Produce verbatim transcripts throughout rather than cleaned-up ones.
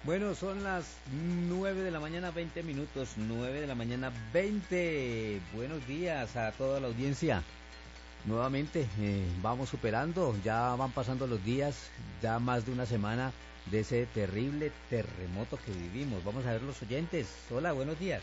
Bueno, son las nueve de la mañana, veinte minutos, nueve de la mañana, veinte. Buenos días a toda la audiencia. Nuevamente, eh, vamos superando, ya van pasando los días, ya más de una semana de ese terrible terremoto que vivimos. Vamos a ver los oyentes. Hola, buenos días.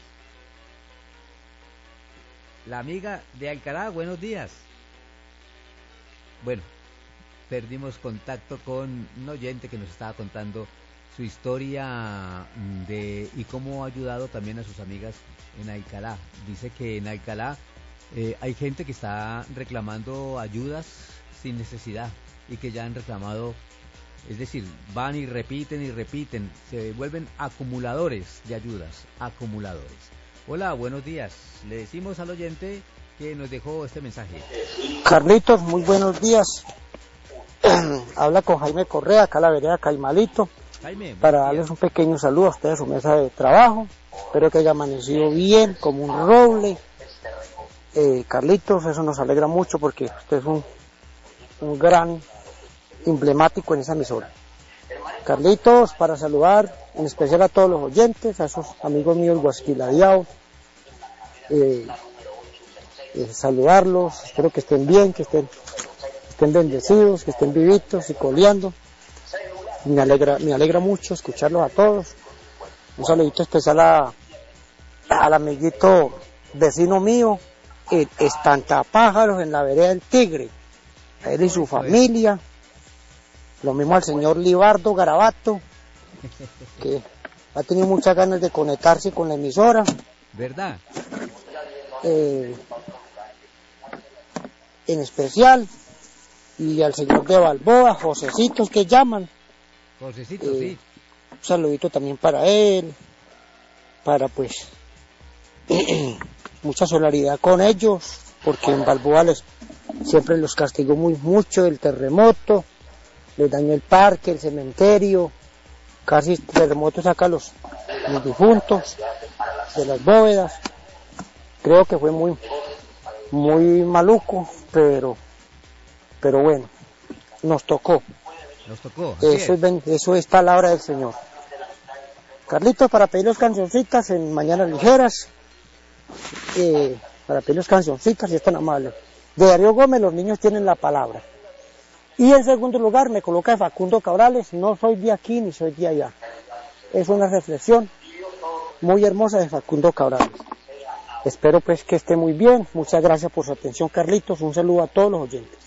La amiga de Alcalá, buenos días. Bueno, perdimos contacto con un oyente que nos estaba contando su historia de y cómo ha ayudado también a sus amigas en Alcalá. Dice que en Alcalá eh, hay gente que está reclamando ayudas sin necesidad y que ya han reclamado, es decir, van y repiten y repiten, se vuelven acumuladores de ayudas, acumuladores. Hola, buenos días. Le decimos al oyente que nos dejó este mensaje. Carlitos, muy buenos días. Habla con Jaime Correa, acá la vereda Caimalito. Jaime, para darles un pequeño saludo a ustedes, a su mesa de trabajo. Espero que haya amanecido bien, como un roble. Eh, Carlitos, eso nos alegra mucho porque usted es un, un gran emblemático en esa emisora. Carlitos, para saludar en especial a todos los oyentes, a esos amigos míos guasquiladiados, eh, eh, saludarlos, espero que estén bien, que estén, estén bendecidos, que estén vivitos y coleando. Me alegra, me alegra mucho escucharlos a todos. Un saludito especial a, al amiguito vecino mío, el Espantapájaros en la vereda del Tigre, a él y su familia. Lo mismo al señor Libardo Garabato, que ha tenido muchas ganas de conectarse con la emisora. ¿Verdad? Eh, en especial, y al señor de Balboa, Josecitos que llaman. Josecito, eh, sí. Un saludito también para él, para pues mucha solidaridad con ellos, porque en Balboa les, siempre los castigó muy mucho el terremoto, les dañó el parque, el cementerio, casi el terremoto saca los, los difuntos de las bóvedas. Creo que fue muy muy maluco, pero pero bueno, nos tocó. Nos tocó. Eso es. Es, eso es palabra del Señor. Carlitos, para pedir las cancioncitas en Mañanas Ligeras, eh, para pedir las cancioncitas, si es tan amable. De Darío Gómez, Los niños tienen la palabra. Y en segundo lugar me coloca de Facundo Cabrales, No soy de aquí ni soy de allá. Es una reflexión muy hermosa de Facundo Cabrales. Espero pues que esté muy bien. Muchas gracias por su atención, Carlitos. Un saludo a todos los oyentes.